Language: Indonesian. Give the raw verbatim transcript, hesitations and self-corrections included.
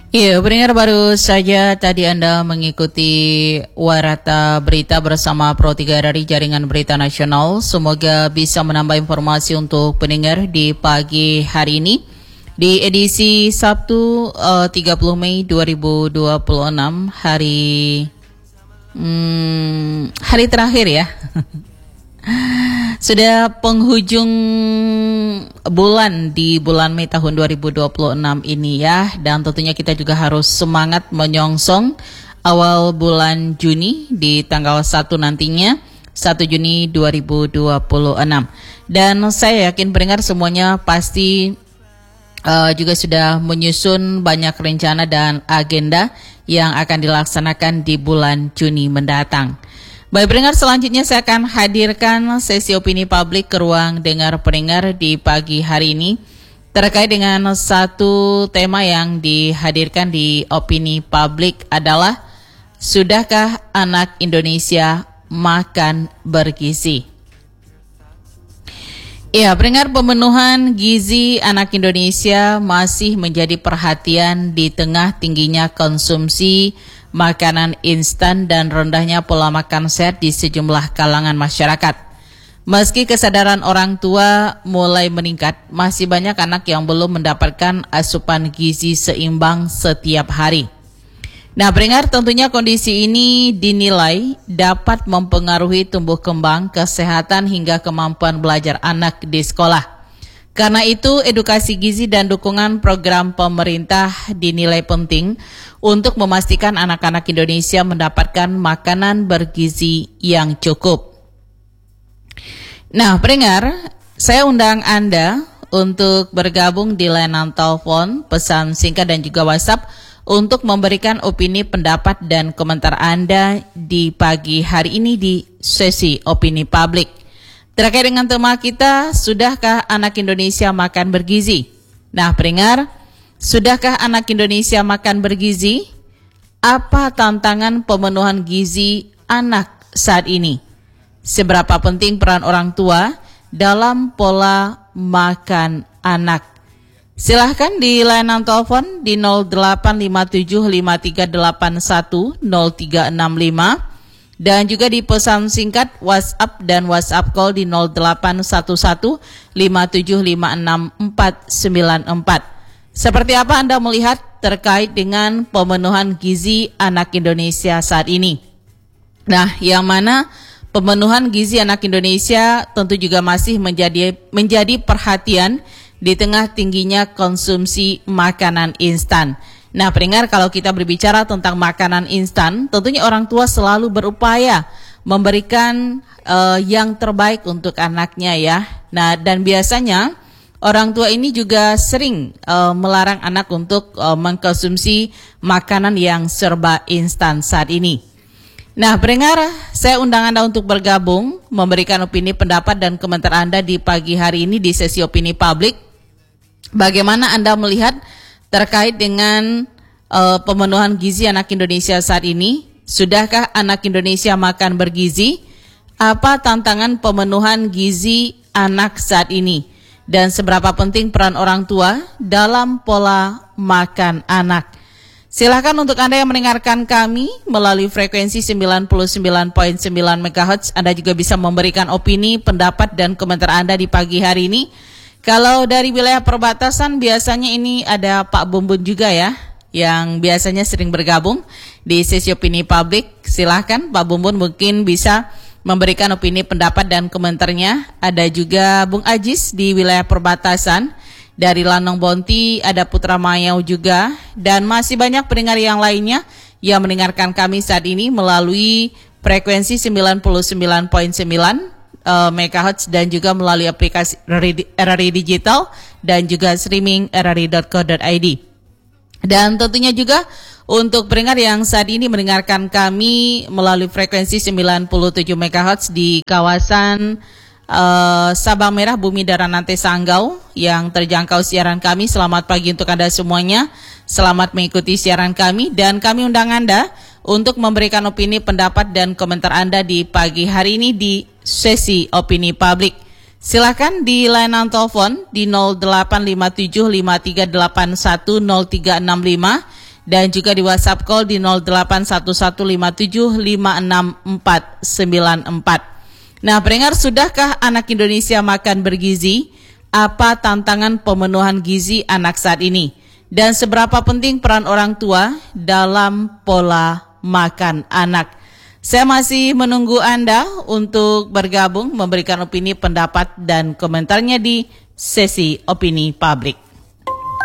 Iya, pendengar, baru saja tadi Anda mengikuti Warta Berita bersama Pro tiga dari Jaringan Berita Nasional. Semoga bisa menambah informasi untuk pendengar di pagi hari ini. Di edisi Sabtu uh, tiga puluh Mei dua ribu dua puluh enam, hari hmm, hari terakhir ya. Sudah penghujung bulan di bulan Mei tahun dua ribu dua puluh enam ini ya. Dan tentunya kita juga harus semangat menyongsong awal bulan Juni di tanggal satu nantinya, satu Juni dua ribu dua puluh enam. Dan saya yakin pendengar semuanya pasti uh, juga sudah menyusun banyak rencana dan agenda yang akan dilaksanakan di bulan Juni mendatang. Baik pendengar, selanjutnya saya akan hadirkan sesi opini publik ke ruang dengar pendengar di pagi hari ini terkait dengan satu tema yang dihadirkan di opini publik adalah, sudahkah anak Indonesia makan bergizi? Ya, pendengar, pemenuhan gizi anak Indonesia masih menjadi perhatian di tengah tingginya konsumsi makanan instan dan rendahnya pola makan sehat di sejumlah kalangan masyarakat. Meski kesadaran orang tua mulai meningkat, masih banyak anak yang belum mendapatkan asupan gizi seimbang setiap hari. Nah, pendengar, tentunya kondisi ini dinilai dapat mempengaruhi tumbuh kembang, kesehatan hingga kemampuan belajar anak di sekolah. Karena itu, edukasi gizi dan dukungan program pemerintah dinilai penting untuk memastikan anak-anak Indonesia mendapatkan makanan bergizi yang cukup. Nah, pendengar, saya undang Anda untuk bergabung di layanan telepon, pesan singkat dan juga WhatsApp untuk memberikan opini, pendapat, dan komentar Anda di pagi hari ini di sesi opini publik. Terkait dengan tema kita, sudahkah anak Indonesia makan bergizi? Nah, pendengar, sudahkah anak Indonesia makan bergizi? Apa tantangan pemenuhan gizi anak saat ini? Seberapa penting peran orang tua dalam pola makan anak? Silahkan di layanan telepon di nol delapan lima tujuh lima tiga delapan satu nol tiga enam lima. Dan juga di pesan singkat WhatsApp dan WhatsApp call di nol delapan satu satu lima tujuh lima enam empat sembilan empat. Seperti apa Anda melihat terkait dengan pemenuhan gizi anak Indonesia saat ini? Nah, yang mana pemenuhan gizi anak Indonesia tentu juga masih menjadi menjadi perhatian di tengah tingginya konsumsi makanan instan. Nah, pendengar, kalau kita berbicara tentang makanan instan, tentunya orang tua selalu berupaya memberikan uh, yang terbaik untuk anaknya ya. Nah, dan biasanya orang tua ini juga sering uh, melarang anak untuk uh, mengkonsumsi makanan yang serba instan saat ini. Nah, pendengar, saya undang Anda untuk bergabung, memberikan opini, pendapat, dan komentar Anda di pagi hari ini di sesi opini publik. Bagaimana Anda melihat terkait dengan uh, pemenuhan gizi anak Indonesia saat ini? Sudahkah anak Indonesia makan bergizi? Apa tantangan pemenuhan gizi anak saat ini? Dan seberapa penting peran orang tua dalam pola makan anak? Silakan untuk Anda yang mendengarkan kami melalui frekuensi sembilan puluh sembilan koma sembilan megahertz, Anda juga bisa memberikan opini, pendapat, dan komentar Anda di pagi hari ini. Kalau dari wilayah perbatasan, biasanya ini ada Pak Bumbun juga ya, yang biasanya sering bergabung di sesi opini publik. Silahkan Pak Bumbun mungkin bisa memberikan opini, pendapat, dan komentarnya. Ada juga Bung Ajis di wilayah perbatasan. Dari Lanong Bonti ada Putra Mayau juga. Dan masih banyak pendengar yang lainnya yang mendengarkan kami saat ini melalui frekuensi sembilan puluh sembilan koma sembilan Uh, megahertz dan juga melalui aplikasi R R I Digital dan juga streaming r r i dot co dot i d. Dan tentunya juga untuk pendengar yang saat ini mendengarkan kami melalui frekuensi sembilan puluh tujuh megahertz di kawasan uh, Sabang Merah, Bumi Daranante, Sanggau yang terjangkau siaran kami. Selamat pagi untuk Anda semuanya. Selamat mengikuti siaran kami dan kami undang Anda untuk memberikan opini, pendapat, dan komentar Anda di pagi hari ini di sesi opini publik. Silakan di layanan telepon di nol delapan lima tujuh lima tiga delapan satu nol tiga enam lima dan juga di WhatsApp call di nol delapan satu satu lima tujuh lima enam empat sembilan empat. Nah, pendengar, sudahkah anak Indonesia makan bergizi? Apa tantangan pemenuhan gizi anak saat ini? Dan seberapa penting peran orang tua dalam pola makan anak? Saya masih menunggu Anda untuk bergabung, memberikan opini, pendapat, dan komentarnya di sesi opini publik.